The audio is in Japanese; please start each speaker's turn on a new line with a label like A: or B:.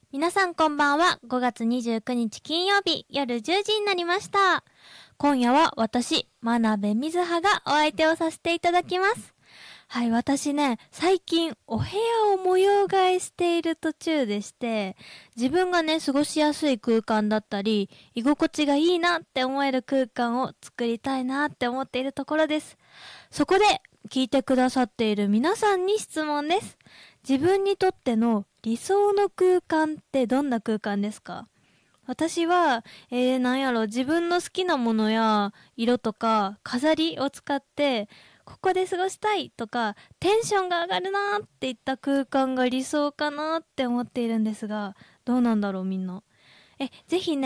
A: 皆さんこんばんは。5月29日金曜日夜10時になりました。今夜は私、真鍋みずはがお相手をさせていただきます。はい、私ね、最近お部屋を模様替えしている途中でして、自分がね、過ごしやすい空間だったり、居心地がいいなって思える空間を作りたいなって思っているところです。そこで、聞いてくださっている皆さんに質問です。自分にとっての理想の空間ってどんな空間ですか？私は、なんやろ、自分の好きなものや色とか飾りを使って、ここで過ごしたいとか、テンションが上がるなーっていった空間が理想かなって思っているんですが、どうなんだろうみんな。ぜひね、